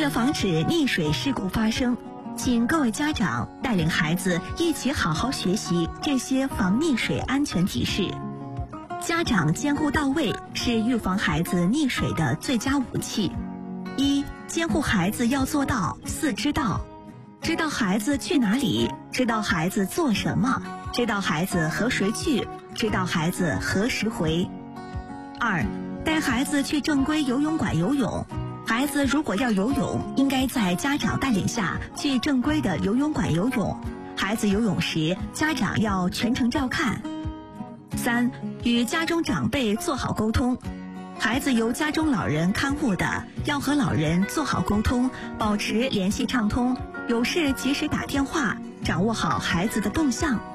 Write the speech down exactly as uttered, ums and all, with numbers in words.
了防止溺水事故发生，请各位家长带领孩子一起好好学习这些防溺水安全提示。家长监护到位是预防孩子溺水的最佳武器。一、监护孩子要做到四知道：知道孩子去哪里，知道孩子做什么，知道孩子和谁去，知道孩子何时回。二、带孩子去正规游泳馆游泳。孩子如果要游泳，应该在家长带领下去正规的游泳馆游泳。孩子游泳时，家长要全程照看。三、与家中长辈做好沟通。孩子由家中老人看护的，要和老人做好沟通，保持联系畅通，有事及时打电话，掌握好孩子的动向。